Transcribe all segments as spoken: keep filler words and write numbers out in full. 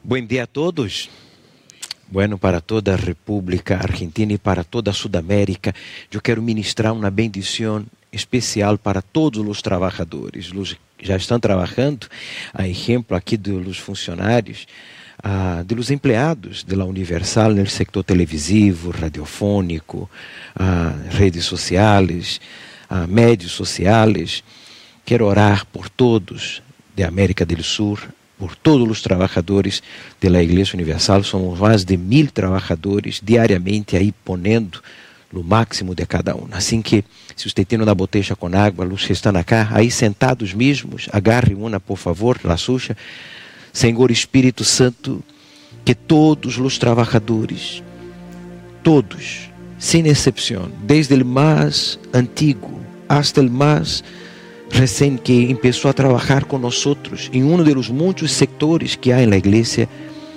Buen dia a todos. Bueno, para toda a República Argentina e para toda a Sudamérica, eu quero ministrar uma bendição especial para todos os trabalhadores. Os já estão trabalhando, a exemplo aqui dos funcionários, uh, dos empregados da Universal no setor televisivo, radiofônico, uh, redes sociais, uh, médios sociais. Quero orar por todos da América do Sul, por todos os trabalhadores da Igreja Universal. Somos mais de mil trabalhadores diariamente aí ponendo o máximo de cada um. Assim que, se você tem uma botella com água, os que estão acá, aí sentados mesmos, agarre uma, por favor, la suya. Senhor Espírito Santo, que todos os trabalhadores, todos, sem exceção, desde o mais antigo hasta o mais recém que começou a trabalhar com nós em um dos muitos sectores que há na igreja,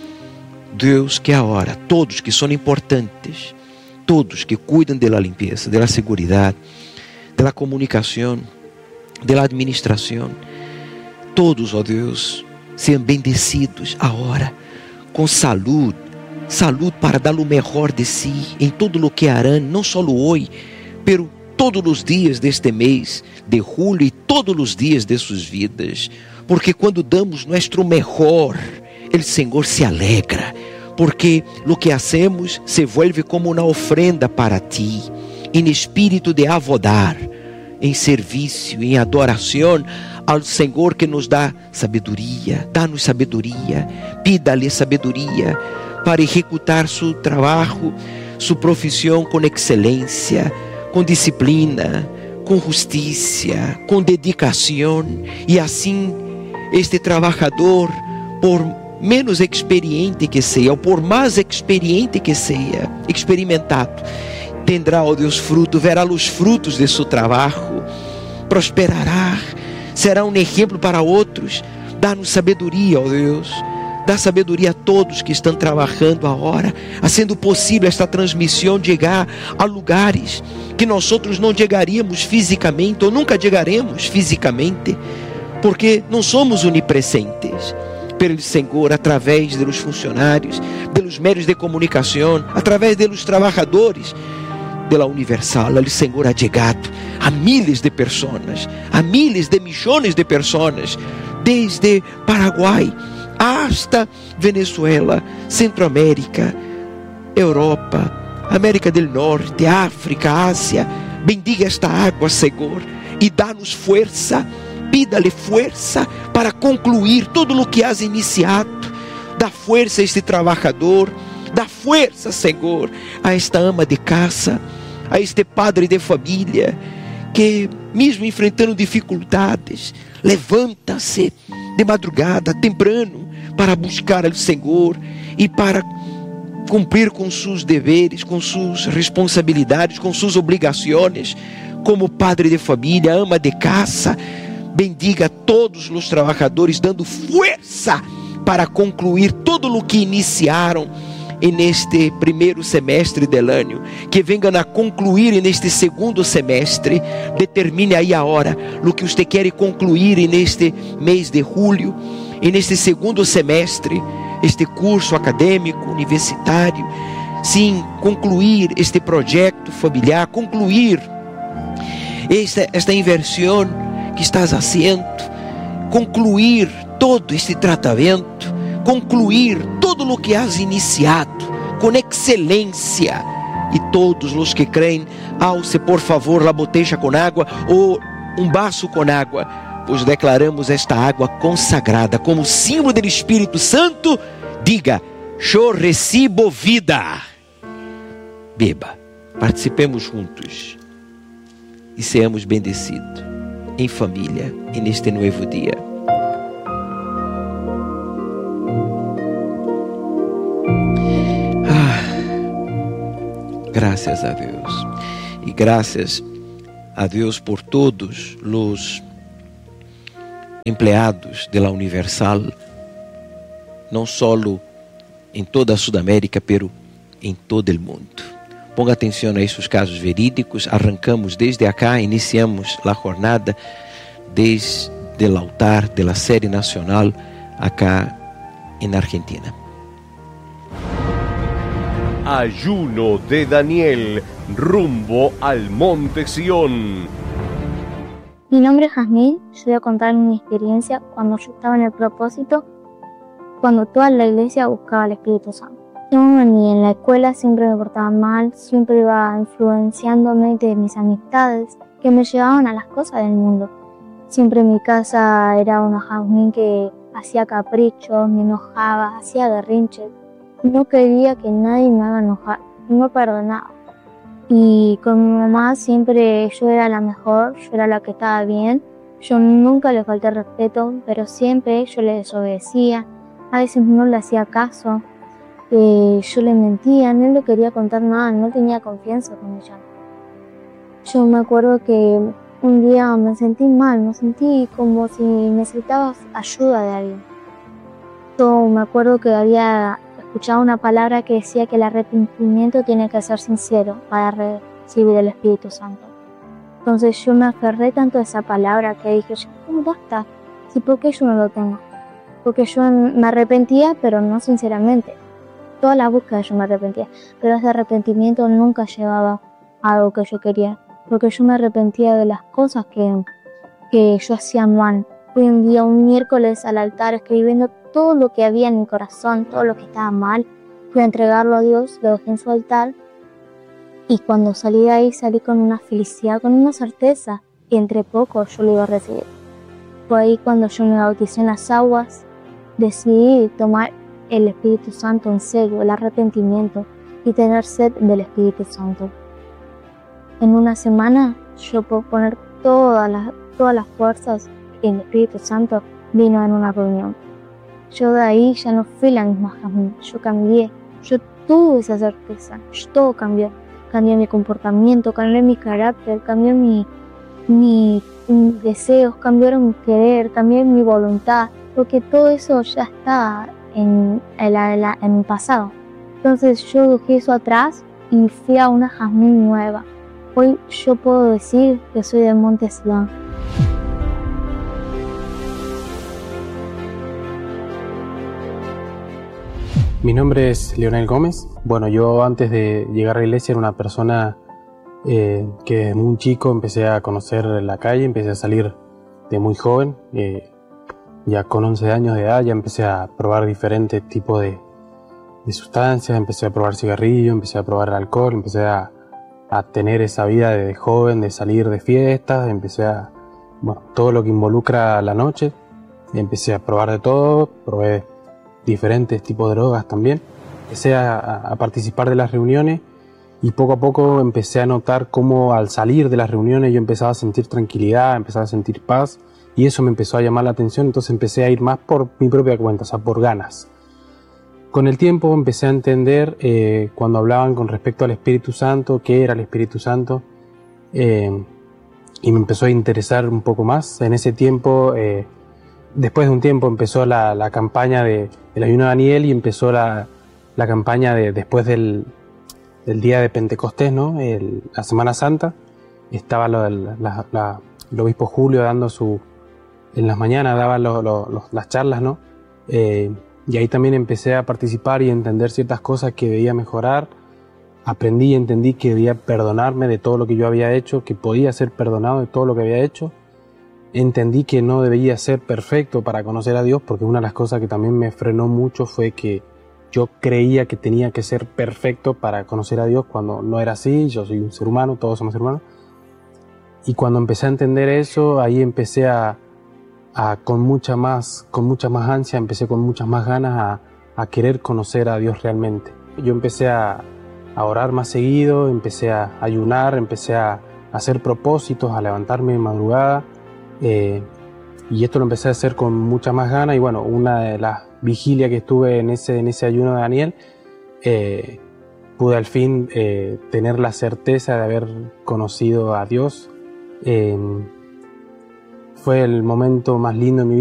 Deus, que agora, todos que são importantes, todos que cuidam da limpeza, da segurança, da comunicação, da administração, todos, ó Deus, sejam bendecidos agora, com saúde, saúde para dar o melhor de si, em todo o que harão, não só hoje, pero todos os dias deste mês de julho e todos os dias de suas vidas, porque quando damos nosso melhor, o Senhor se alegra, porque o que hacemos se vuelve como uma ofrenda para ti, em espírito de avodar, em serviço, em adoração ao Senhor que nos dá sabedoria. Dá-nos sabedoria, pida-lhe sabedoria para executar seu trabalho, sua profissão com excelência, com disciplina, com justiça, com dedicação, e assim este trabalhador, por menos experiente que seja, ou por mais experiente que seja, experimentado, terá, ó Deus, fruto, verá os frutos de seu trabalho, prosperará, será um exemplo para outros. Dá-nos sabedoria, ó Deus. Dá sabedoria a todos que estão trabalhando agora, sendo possível esta transmissão chegar a lugares que nós outros não chegaríamos fisicamente, ou nunca chegaremos fisicamente, porque não somos onipresentes. Pelo Senhor, através dos funcionários, dos meios de comunicação, através dos trabalhadores da Universal, o Senhor ha chegado a milhares de pessoas, a milhares de milhões de pessoas, desde Paraguai hasta Venezuela, Centroamérica, Europa, América do Norte, África, Ásia. Bendiga esta água, Senhor, e dá-nos força. Pida-lhe força para concluir tudo o que has iniciado. Dá força a este trabalhador, dá força, Senhor, a esta ama de casa, a este padre de família, que mesmo enfrentando dificuldades, levanta-se de madrugada, temprano, para buscar o Senhor e para cumprir com seus deveres, com suas responsabilidades, com suas obrigações, como padre de família, ama de casa. Bendiga todos os trabalhadores, dando força para concluir tudo o que iniciaram neste primeiro semestre do ano, que venham a concluir neste segundo semestre. Determine aí a hora, o que você quer concluir neste mês de julho, e neste segundo semestre, este curso acadêmico, universitário. Sim, concluir este projeto familiar, concluir esta, esta inversão que estás fazendo, concluir todo este tratamento, concluir tudo o que has iniciado com excelência. E todos os que creem, alce por favor a botella com água ou um vaso com água, pois declaramos esta água consagrada como símbolo do Espírito Santo. Diga: eu recebo vida. Beba, participemos juntos e sejamos bendecidos em família e neste novo dia. Graças a Deus, e graças a Deus por todos os empregados da Universal, não só em toda a Sudamérica, pero em todo o mundo. Ponga atenção a esses casos verídicos. Arrancamos desde acá, iniciamos a jornada desde o altar da série nacional acá en Argentina. Ayuno de Daniel, rumbo al Monte Sión. Mi nombre es Jazmín, yo voy a contar mi experiencia cuando yo estaba en el propósito, cuando toda la iglesia buscaba al Espíritu Santo. Yo ni en la escuela siempre me portaba mal, siempre iba influenciándome de mis amistades que me llevaban a las cosas del mundo. Siempre en mi casa era una Jazmín que hacía caprichos, me enojaba, hacía berrinches. No quería que nadie me haga enojar, no perdonaba. Y con mi mamá siempre yo era la mejor, yo era la que estaba bien. Yo nunca le falté respeto, pero siempre yo le desobedecía. A veces no le hacía caso. Eh, yo le mentía, no le quería contar nada, no tenía confianza con ella. Yo me acuerdo que un día me sentí mal, me sentí como si necesitaba ayuda de alguien. Yo me acuerdo que había escuchado una palabra que decía que el arrepentimiento tiene que ser sincero para recibir el Espíritu Santo. Entonces yo me aferré tanto a esa palabra que dije, ¿cómo basta? ¿Sí, por qué yo no lo tengo? Porque yo me arrepentía, pero no sinceramente. Toda la búsqueda yo me arrepentía, pero ese arrepentimiento nunca llevaba a algo que yo quería, porque yo me arrepentía de las cosas que, que yo hacía mal. Fui un día, un miércoles al altar, escribiendo todo lo que había en mi corazón, todo lo que estaba mal. Fui a entregarlo a Dios, lo dejé en su altar, y cuando salí de ahí salí con una felicidad, con una certeza, y entre poco yo lo iba a recibir. Fue ahí cuando yo me bauticé en las aguas, decidí tomar el Espíritu Santo en serio, el arrepentimiento y tener sed del Espíritu Santo. En una semana yo puedo poner todas las, todas las fuerzas en el Espíritu Santo vino en una reunión. Yo de ahí ya no fui la misma Jazmín, yo cambié, yo tuve esa certeza, yo, todo cambió. Cambié mi comportamiento, cambié mi carácter, cambié mi, mi, mis deseos, cambiaron mi querer, cambié mi voluntad, porque todo eso ya está en, en, la, en, la, en mi pasado. Entonces yo dejé eso atrás y fui a una Jazmín nueva. Hoy yo puedo decir que soy de Monte Sión. Mi nombre es Leonel Gómez. Bueno, yo antes de llegar a la iglesia era una persona eh, que desde muy chico empecé a conocer la calle, empecé a salir de muy joven. Eh, ya con once años de edad ya empecé a probar diferentes tipos de, de sustancias, empecé a probar cigarrillo, empecé a probar alcohol, empecé a, a tener esa vida de joven, de salir de fiestas, empecé a, bueno, todo lo que involucra la noche, empecé a probar de todo, probé diferentes tipos de drogas también. Empecé a, a participar de las reuniones y poco a poco empecé a notar cómo al salir de las reuniones yo empezaba a sentir tranquilidad, empezaba a sentir paz y eso me empezó a llamar la atención, entonces empecé a ir más por mi propia cuenta, o sea, por ganas. Con el tiempo empecé a entender eh, cuando hablaban con respecto al Espíritu Santo, qué era el Espíritu Santo, eh, y me empezó a interesar un poco más. En ese tiempo eh, Después de un tiempo empezó la, la campaña de, del ayuno de Daniel y empezó la, la campaña de, después del, del día de Pentecostés, ¿no? El, la Semana Santa. Estaba lo, la, la, el obispo Julio dando su... En las mañanas daba lo, lo, lo, las charlas, ¿no? Eh, y ahí también empecé a participar y a entender ciertas cosas que debía mejorar. Aprendí y entendí que debía perdonarme de todo lo que yo había hecho, que podía ser perdonado de todo lo que había hecho. Entendí que no debía ser perfecto para conocer a Dios, porque una de las cosas que también me frenó mucho fue que yo creía que tenía que ser perfecto para conocer a Dios cuando no era así. Yo soy un ser humano, todos somos seres humanos. Y cuando empecé a entender eso, ahí empecé a, a con mucha más, con mucha más ansia, empecé con muchas más ganas a, a querer conocer a Dios realmente. Yo empecé a, a orar más seguido, empecé a ayunar, empecé a, a hacer propósitos, a levantarme de madrugada. Eh, y esto lo empecé a hacer con mucha más ganas y bueno, una de las vigilias que estuve en ese, en ese ayuno de Daniel, eh, pude al fin eh, tener la certeza de haber conocido a Dios. Eh, fue el momento más lindo de mi vida.